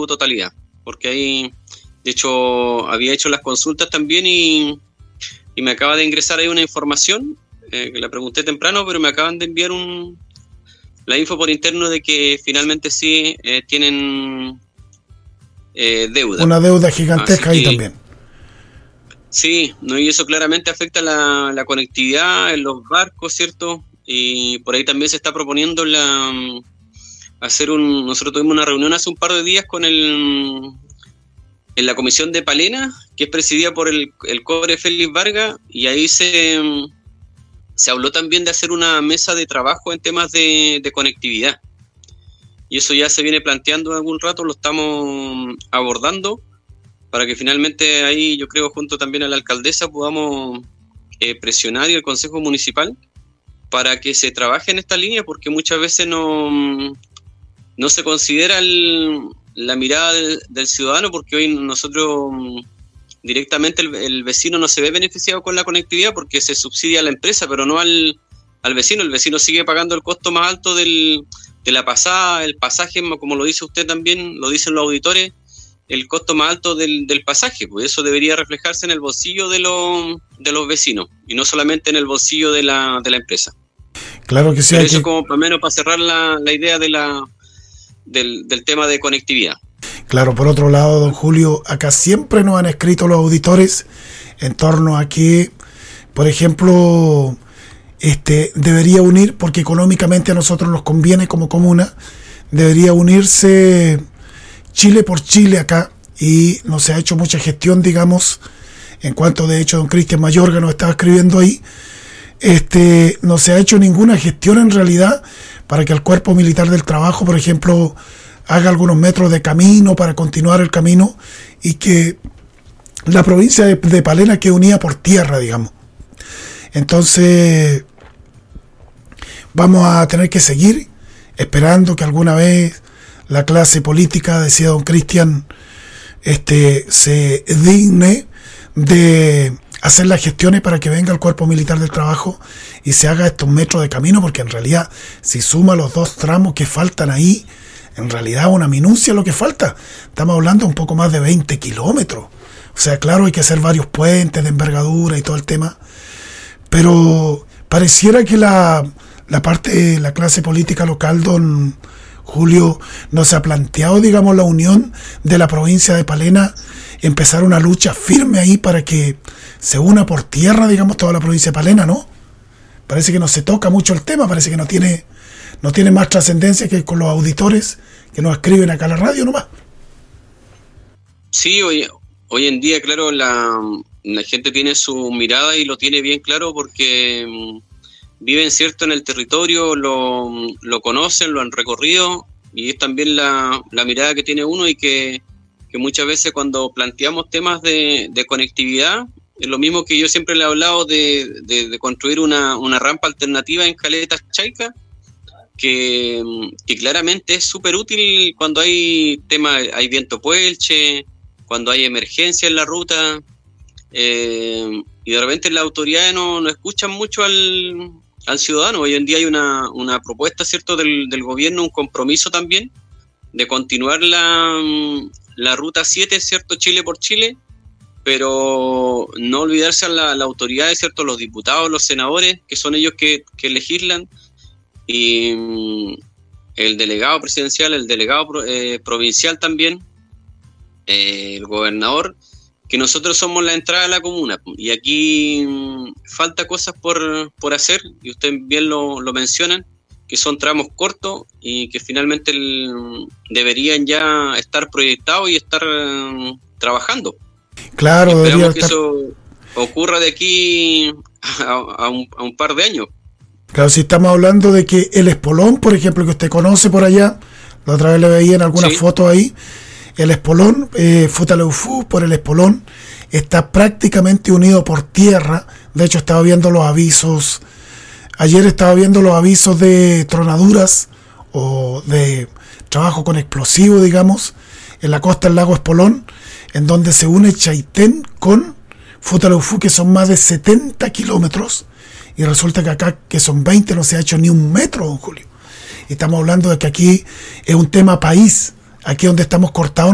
su totalidad, porque ahí, de hecho, había hecho las consultas también y me acaba de ingresar ahí una información, que la pregunté temprano, pero me acaban de enviar la info por interno de que finalmente sí tienen deuda. Una deuda gigantesca ahí también. Sí, no, y eso claramente afecta la conectividad en los barcos, ¿cierto? Y por ahí también se está proponiendo nosotros tuvimos una reunión hace un par de días en la comisión de Palena, que es presidida por el cobre Félix Vargas, y ahí se habló también de hacer una mesa de trabajo en temas de conectividad. Y eso ya se viene planteando en algún rato, lo estamos abordando, para que finalmente ahí, yo creo, junto también a la alcaldesa, podamos presionar y el Consejo Municipal para que se trabaje en esta línea, porque muchas veces no se considera la mirada del ciudadano, porque hoy nosotros directamente el vecino no se ve beneficiado con la conectividad porque se subsidia a la empresa, pero no al vecino. El vecino sigue pagando el costo más alto de la pasada, el pasaje, como lo dice usted también, lo dicen los auditores, el costo más alto del pasaje, pues eso debería reflejarse en el bolsillo de los vecinos y no solamente en el bolsillo de la empresa. Claro que sí. Pero eso como por menos para cerrar la idea del tema de conectividad. Claro, por otro lado, don Julio, acá siempre nos han escrito los auditores en torno a que, por ejemplo, debería unir, porque económicamente a nosotros nos conviene como comuna, debería unirse Chile por Chile acá, y no se ha hecho mucha gestión, digamos, en cuanto de hecho don Cristian Mayorga nos estaba escribiendo ahí, no se ha hecho ninguna gestión en realidad para que el Cuerpo Militar del Trabajo, por ejemplo, haga algunos metros de camino para continuar el camino y que la provincia de Palena quede unida por tierra, digamos. Entonces vamos a tener que seguir esperando que alguna vez la clase política, decía don Cristian, se digne de hacer las gestiones para que venga el Cuerpo Militar del Trabajo y se haga estos metros de camino, porque en realidad, si suma los 2 tramos que faltan ahí, en realidad una minucia lo que falta. Estamos hablando un poco más de 20 kilómetros. O sea, claro, hay que hacer varios puentes de envergadura y todo el tema, pero pareciera que la parte, la clase política local, don Julio, no se ha planteado, digamos, la unión de la provincia de Palena, empezar una lucha firme ahí para que se una por tierra, digamos, toda la provincia de Palena, ¿no? Parece que no se toca mucho el tema, parece que no tiene más trascendencia que con los auditores que nos escriben acá a la radio nomás. Sí, hoy en día, claro, la gente tiene su mirada y lo tiene bien claro porque viven, cierto, en el territorio, lo conocen, lo han recorrido, y es también la mirada que tiene uno, y que muchas veces cuando planteamos temas de conectividad, es lo mismo que yo siempre le he hablado de construir una rampa alternativa en Caleta Chaica, que claramente es súper útil cuando hay viento puelche, cuando hay emergencia en la ruta, y de repente las autoridades no escuchan mucho al ciudadano. Hoy en día hay una propuesta, ¿cierto?, del gobierno, un compromiso también de continuar la ruta 7, ¿cierto?, Chile por Chile, pero no olvidarse a las autoridades, ¿cierto?, los diputados, los senadores, que son ellos que legislan, y el delegado presidencial, el delegado provincial también, el gobernador, que nosotros somos la entrada a la comuna, y aquí falta cosas por hacer, y ustedes bien lo mencionan, que son tramos cortos y que finalmente deberían ya estar proyectados y estar trabajando. Claro, esperamos que eso ocurra de aquí a un par de años. Claro, si estamos hablando de que el Espolón, por ejemplo, que usted conoce por allá, la otra vez le veía en algunas fotos ahí, el Espolón, Futaleufú por el Espolón, está prácticamente unido por tierra. De hecho, estaba viendo los avisos, ayer estaba viendo los avisos de tronaduras o de trabajo con explosivos, digamos, en la costa del lago Espolón, en donde se une Chaitén con Futaleufú, que son más de 70 kilómetros, y resulta que acá, que son 20, no se ha hecho ni un metro, don Julio. Y estamos hablando de que aquí es un tema país, aquí donde estamos cortados